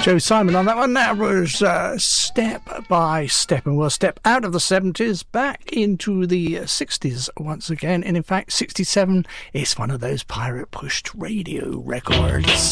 Joe Simon on that one. That was Step by Step, and we'll step out of the 70s back into the 60s once again. And in fact, 67 is one of those pirate pushed radio records.